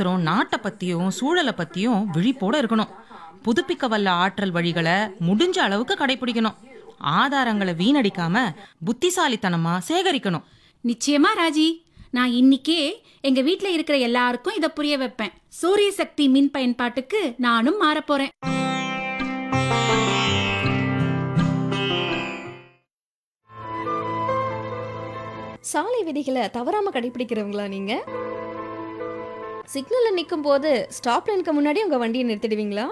ஒவ்வொருத்தரும் நாட்டை பத்தியும் சூழலை பத்தியும் விழிப்போட இருக்கணும். புதுப்பிக்க வல்ல ஆற்றல் வழிகளை முடிஞ்ச அளவுக்கு கடைபிடிக்கணும். ஆதாரங்களை வீணடிக்காம புத்திசாலித்தனமா சேகரிக்கணும். நிச்சயமா ராஜி, நான் இன்னிக்கே எங்க வீட்ல இருக்கிற எல்லாருக்கும் இத புரிய வைப்பேன். சூரிய சக்தி மின் பயன்பாட்டுக்கு நானும் மாறப் போறேன். சாலை விதிகளை தவறாம கடைபிடிக்கிறவங்களா நீங்க? சிக்னல்ல நிற்கும் போது ஸ்டாப் லைனுக்கு முன்னாடி உங்க வண்டியை நிறுத்திடுவீங்களா?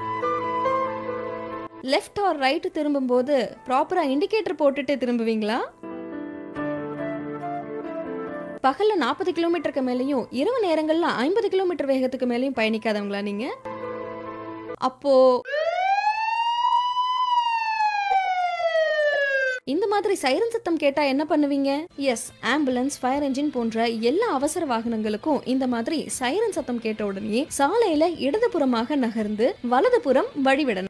லெஃப்ட் ஆர் ரைட் திரும்பும் போது ப்ராப்பரா இண்டிகேட்டர் போட்டுட்டு திரும்புவீங்களா? பகல்ல 40 கிலோமீட்டருக்கு மேலேயும் இரவு நேரங்கள்ல 50 கிலோமீட்டர் வேகத்துக்கு மேலேயும் பயணிக்காதவங்களா நீங்க? அப்போ இந்த மாதிரி சைரன் சத்தம் கேட்டா என்ன பண்ணுவீங்க? எஸ், ஆம்புலன்ஸ், ஃபயர் என்ஜின் போன்ற எல்லா அவசர வாகனங்களுக்கும் இந்த மாதிரி சைரன் சத்தம் கேட்ட உடனே சாலையில இடதுபுறமாக நகர்ந்து வலதுபுறம் வழிவிடணும்.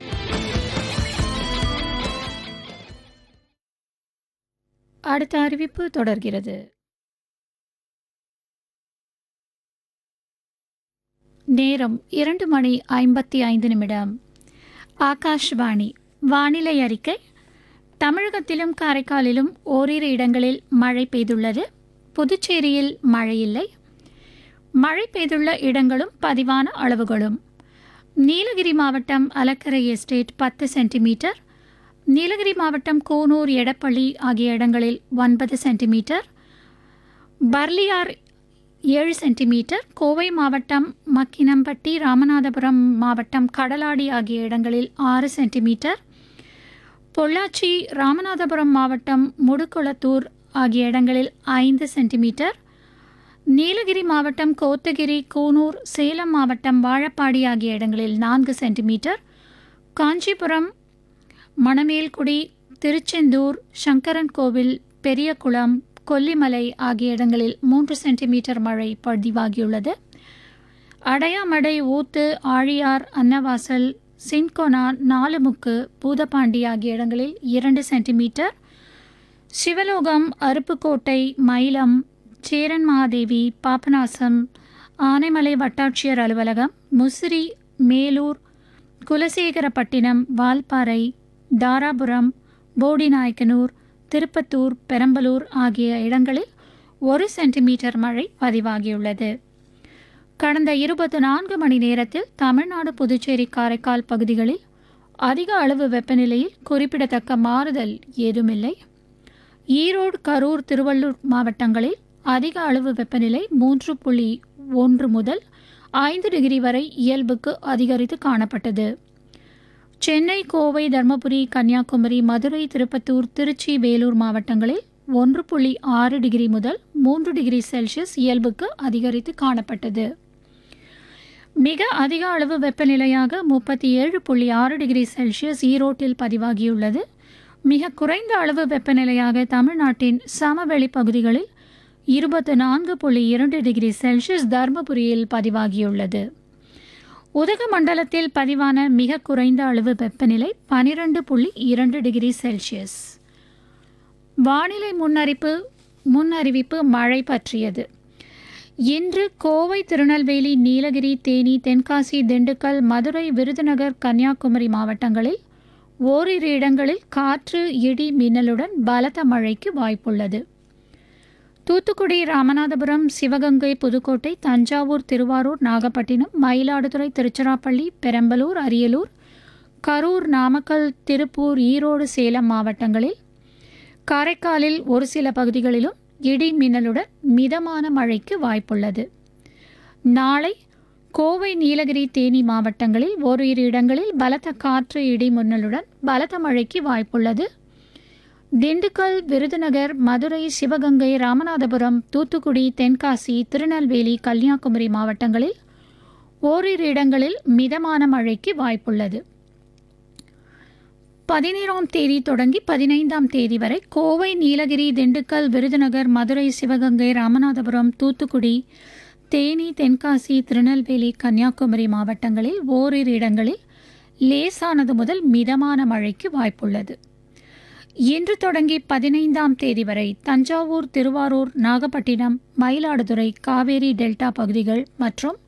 அடுத்த அறிவிப்பு தொடர்கிறது. நேரம் 2:55. ஆகாஷ்வாணி. வானிலை அறிக்கை. தமிழகத்திலும் காரைக்காலிலும் ஓரிரு இடங்களில் மழை பெய்துள்ளது. புதுச்சேரியில் மழை இல்லை. மழை பெய்துள்ள இடங்களும் பதிவான அளவுகளும்: நீலகிரி மாவட்டம் அலக்கரை எஸ்டேட் 10 சென்டிமீட்டர், நீலகிரி மாவட்டம் கூனூர், எடப்பள்ளி ஆகிய இடங்களில் 9 சென்டிமீட்டர், பர்லியார் 7 சென்டிமீட்டர், கோவை மாவட்டம் மக்கினம்பட்டி, ராமநாதபுரம் மாவட்டம் கடலாடி ஆகிய இடங்களில் 6 சென்டிமீட்டர், பொள்ளாச்சி, ராமநாதபுரம் மாவட்டம் முடுக்குளத்தூர் ஆகிய இடங்களில் 5 சென்டிமீட்டர், நீலகிரி மாவட்டம் கோத்தகிரி, கூனூர், சேலம் மாவட்டம் வாழப்பாடி ஆகிய இடங்களில் 4 சென்டிமீட்டர், காஞ்சிபுரம், மணமேல்குடி, திருச்செந்தூர், சங்கரன்கோவில், பெரியகுளம், கொல்லிமலை ஆகிய இடங்களில் 3 சென்டிமீட்டர் மழை பதிவாகியுள்ளது. அடையாமடை, ஊத்து, ஆழியார், அன்னவாசல், சின்கொனா, நாலுமுக்கு, பூதப்பாண்டி ஆகிய இடங்களில் 2 சென்டிமீட்டர், சிவலோகம், அருப்புக்கோட்டை, மயிலம், சேரன்மாதேவி, பாபநாசம், ஆனைமலை வட்டாட்சியர் அலுவலகம், முசிறி, மேலூர், குலசேகரப்பட்டினம், வால்பாறை, தாராபுரம், போடிநாயக்கனூர், திருப்பத்தூர், பெரம்பலூர் ஆகிய இடங்களில் 1 சென்டிமீட்டர் மழை பதிவாகியுள்ளது. கடந்த 24 மணி நேரத்தில் தமிழ்நாடு, புதுச்சேரி, காரைக்கால் பகுதிகளில் அதிக அளவு வெப்பநிலையில் குறிப்பிடத்தக்க மாறுதல் ஏதுமில்லை. ஈரோடு, கரூர், திருவள்ளூர் மாவட்டங்களில் அதிக அளவு வெப்பநிலை 3.1 முதல் 5 டிகிரி வரை இயல்புக்கு அதிகரித்து காணப்பட்டது. சென்னை, கோவை, தருமபுரி, கன்னியாகுமரி, மதுரை, திருப்பத்தூர், திருச்சி, வேலூர் மாவட்டங்களில் 1.6 டிகிரி முதல் 3 டிகிரி செல்சியஸ் இயல்புக்கு அதிகரித்து காணப்பட்டது. மிக அதிக அளவு வெப்பநிலையாக 37.6 டிகிரி செல்சியஸ் ஈரோட்டில் பதிவாகியுள்ளது. மிக குறைந்த அளவு வெப்பநிலையாக தமிழ்நாட்டின் சமவெளி பகுதிகளில் 24.2 டிகிரி செல்சியஸ் தருமபுரியில் பதிவாகியுள்ளது. உதகமண்டலத்தில் பதிவான மிக குறைந்த அளவு வெப்பநிலை 12.2 டிகிரி செல்சியஸ். வானிலை முன்னறிவிப்பு மழை பற்றியது. இன்று கோவை, திருநெல்வேலி, நீலகிரி, தேனி, தென்காசி, திண்டுக்கல், மதுரை, விருதுநகர், கன்னியாகுமரி மாவட்டங்களில் ஓரிரு இடங்களில் காற்று, இடி, மின்னலுடன் பலத்த மழைக்கு வாய்ப்புள்ளது. தூத்துக்குடி, ராமநாதபுரம், சிவகங்கை, புதுக்கோட்டை, தஞ்சாவூர், திருவாரூர், நாகப்பட்டினம், மயிலாடுதுறை, திருச்சிராப்பள்ளி, பெரம்பலூர், அரியலூர், கரூர், நாமக்கல், திருப்பூர், ஈரோடு, சேலம் மாவட்டங்களில், காரைக்காலில் ஒரு சில பகுதிகளிலும் இடி மின்னலுடன் மிதமான மழைக்கு வாய்ப்புள்ளது. நாளை கோவை, நீலகிரி, தேனி மாவட்டங்களில் ஓரிரு இடங்களில் பலத்த காற்று, இடி மின்னலுடன் பலத்த மழைக்கு வாய்ப்புள்ளது. திண்டுக்கல், விருதுநகர், மதுரை, சிவகங்கை, ராமநாதபுரம், தூத்துக்குடி, தென்காசி, திருநெல்வேலி, கன்னியாகுமரி மாவட்டங்களில் ஓரிரு இடங்களில் மிதமான மழைக்கு வாய்ப்புள்ளது. 17ஆம் தேதி தொடங்கி 15ஆம் தேதி வரை கோவை, நீலகிரி, திண்டுக்கல், விருதுநகர், மதுரை, சிவகங்கை, ராமநாதபுரம், தூத்துக்குடி, தேனி, தென்காசி, திருநெல்வேலி, கன்னியாகுமரி மாவட்டங்களில் ஓரிரு இடங்களில் லேசானது முதல் மிதமான மழைக்கு வாய்ப்புள்ளது. இன்று தொடங்கி 15ஆம் தேதி வரை தஞ்சாவூர், திருவாரூர், நாகப்பட்டினம், மயிலாடுதுறை, காவேரி டெல்டா பகுதிகள் மற்றும்